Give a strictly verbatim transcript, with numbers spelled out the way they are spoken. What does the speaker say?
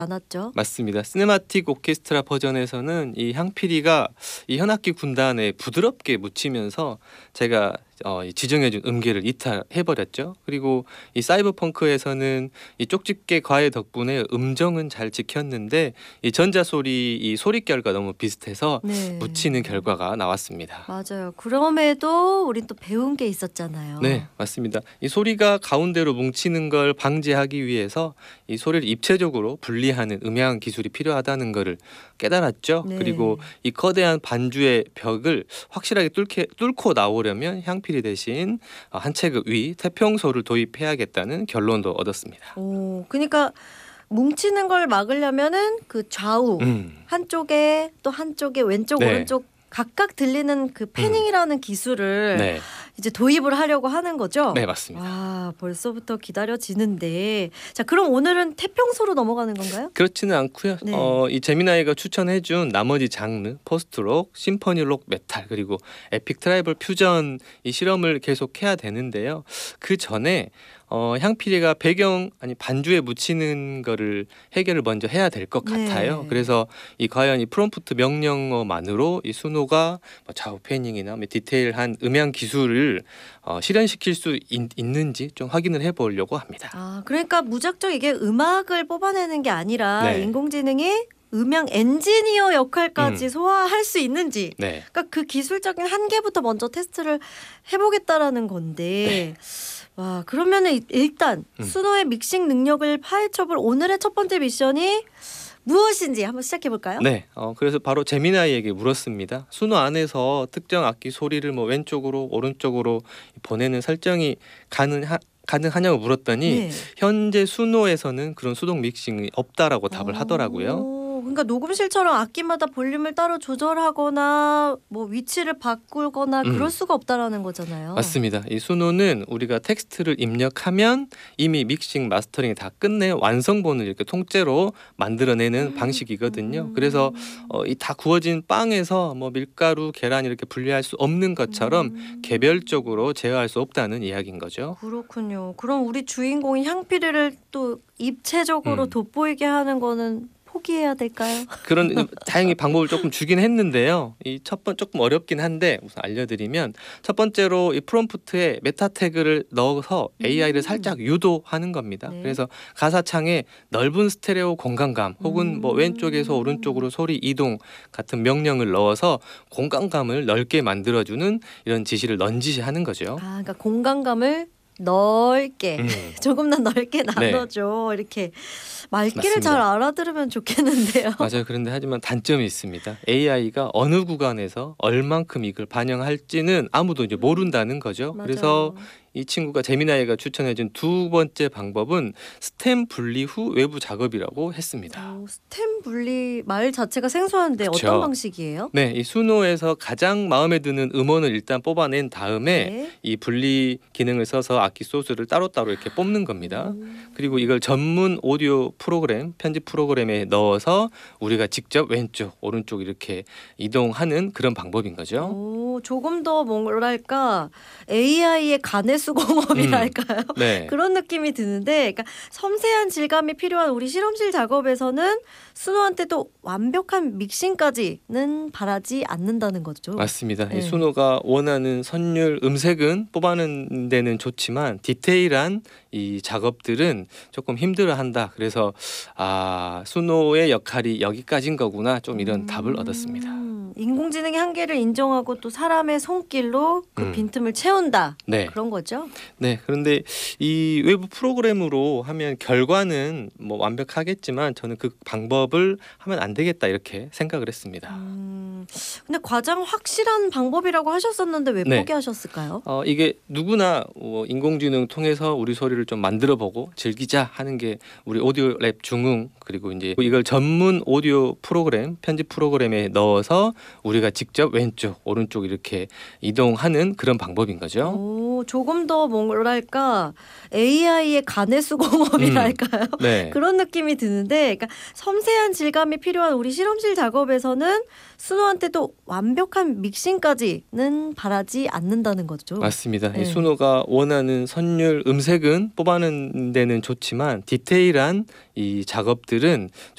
않았죠? 맞습니다. 시네마틱 오케스트라 버전에서는 이 향피리가 이 현악기 군단에 부드럽게 묻히면서 제가 어, 이 지정해준 음계를 이탈해버렸죠. 그리고 이 사이버펑크에서는 이 쪽집게 과외 덕분에 음정은 잘 지켰는데 이 전자소리 이 소리결과 너무 비슷해서 네. 묻히는 결과가 나왔습니다. 맞아요. 그럼에도 우린 또 배운 게 있었잖아요. 네, 맞습니다. 이 소리가 가운데로 뭉치는 걸 방지하기 위해서 이 소리를 입체적으로 분리하는 음향 기술이 필요하다는 것을 깨달았죠. 네. 그리고 이 거대한 반주의 벽을 확실하게 뚫게, 뚫고 나오려면 향피리 대신 한 체급 위 태평소를 도입해야겠다는 결론도 얻었습니다. 오, 그러니까 뭉치는 걸 막으려면은 그 좌우 음. 한쪽에 또 한쪽에 왼쪽 네. 오른쪽 각각 들리는 그 패닝이라는 음. 기술을 네. 이제 도입을 하려고 하는 거죠? 네, 맞습니다. 와, 벌써부터 기다려지는데. 자, 그럼 오늘은 태평소로 넘어가는 건가요? 그렇지는 않고요. 네. 어, 이 제미나이가 추천해준 나머지 장르, 포스트록, 심포니록, 메탈 그리고 에픽 트라이벌 퓨전 이 실험을 계속해야 되는데요. 그 전에 어, 향피리가 배경 아니 반주에 묻히는 거를 해결을 먼저 해야 될 것 네. 같아요. 그래서 이 과연 이 프롬프트 명령어만으로 이 순호가 뭐 좌우 패닝이나 뭐 디테일한 음향 기술을 어, 실현시킬 수 있, 있는지 좀 확인을 해보려고 합니다. 아, 그러니까 무작정 이게 음악을 뽑아내는 게 아니라 네. 인공지능이 음향 엔지니어 역할까지 음. 소화할 수 있는지, 네. 그러니까 그 기술적인 한계부터 먼저 테스트를 해보겠다라는 건데, 와, 그러면은 일단 음. 순호의 믹싱 능력을 파헤쳐볼 오늘의 첫 번째 미션이 무엇인지 한번 시작해 볼까요? 네, 어, 그래서 바로 제미나이에게 물었습니다. 순호 안에서 특정 악기 소리를 뭐 왼쪽으로 오른쪽으로 보내는 설정이 가능하, 가능하냐고 물었더니 네. 현재 순호에서는 그런 수동 믹싱이 없다라고 답을 하더라고요. 오, 그러니까 녹음실처럼 악기마다 볼륨을 따로 조절하거나 뭐 위치를 바꾸거나 음. 그럴 수가 없다라는 거잖아요. 맞습니다. 이 순호는 우리가 텍스트를 입력하면 이미 믹싱 마스터링 다 끝내 완성본을 이렇게 통째로 만들어내는 음. 방식이거든요. 음. 그래서 어, 이 다 구워진 빵에서 뭐 밀가루, 계란 이렇게 분리할 수 없는 것처럼 음. 개별적으로 제어할 수 없다는 이야기인 거죠. 그렇군요. 그럼 우리 주인공이 향피리를 또 입체적으로 음. 돋보이게 하는 거는 포기해야 될까요? 그런 다행히 방법을 조금 주긴 했는데요. 이 첫 번 조금 어렵긴 한데 우선 알려드리면 첫 번째로 이 프롬프트에 메타 태그를 넣어서 에이아이를 음. 살짝 유도하는 겁니다. 네. 그래서 가사창에 넓은 스테레오 공간감 혹은 뭐 음. 왼쪽에서 오른쪽으로 소리 이동 같은 명령을 넣어서 공간감을 넓게 만들어주는 이런 지시를 넌지시하는 거죠. 아, 그러니까 공간감을 넓게 음. 조금 더 넓게 나눠줘. 이렇게 말귀를 맞습니다. 잘 알아들으면 좋겠는데요. 맞아요. 그런데 하지만 단점이 있습니다. 에이아이가 어느 구간에서 얼만큼 이걸 반영할지는 아무도 이제 모른다는 거죠. 맞아요. 그래서 이 친구가 제미나이가 추천해준 두 번째 방법은 스템 분리 후 외부 작업이라고 했습니다. 오, 스템 분리 말 자체가 생소한데 그쵸. 어떤 방식이에요? 네, 이 순호에서 가장 마음에 드는 음원을 일단 뽑아낸 다음에 네. 이 분리 기능을 써서 악기 소스를 따로따로 이렇게 뽑는 겁니다. 음. 그리고 이걸 전문 오디오 프로그램, 편집 프로그램에 넣어서 우리가 직접 왼쪽, 오른쪽 이렇게 이동하는 그런 방법인 거죠. 오, 조금 더 뭐랄까 에이아이의 간의 수공업이랄까요? 음. 네. 그런 느낌이 드는데, 그러니까 섬세한 질감이 필요한 우리 실험실 작업에서는 순호한테도 완벽한 믹싱까지는 바라지 않는다는 거죠. 맞습니다. 네. 이 순호가 원하는 선율, 음색은 뽑아내는 데는 좋지만 디테일한 이 작업들은 조금 힘들어한다. 그래서 아 순호의 역할이 여기까지인 거구나. 좀 이런 음. 답을 얻었습니다. 인공지능의 한계를 인정하고 또 사람의 손길로 그 음. 빈틈을 채운다. 네. 그런 거죠. 네, 그런데 이 외부 프로그램으로 하면 결과는 뭐 완벽하겠지만 저는 그 방법을 하면 안 되겠다 이렇게 생각을 했습니다. 음, 근데 가장 확실한 방법이라고 하셨었는데 왜 네. 포기하셨을까요? 어, 이게 누구나 어, 인공지능 통해서 우리 소리를 좀 만들어보고 즐기자 하는 게 우리 오디오 랩 중흥 그리고 이제 이걸 전문 오디오 프로그램 편집 프로그램에 넣어서 우리가 직접 왼쪽 오른쪽 이렇게 이동하는 그런 방법인 거죠. 오, 조금 더 뭐랄까 에이아이의 간의 수공업이랄까요? 음. 네. 그런 느낌이 드는데, 그러니까 섬세한 질감이 필요한 우리 실험실 작업에서는 순호한테도 완벽한 믹싱까지는 바라지 않는다는 거죠. 맞습니다. 네. 이 순호가 원하는 선율, 음색은 뽑아내는 데는 좋지만 디테일한 이 작업들은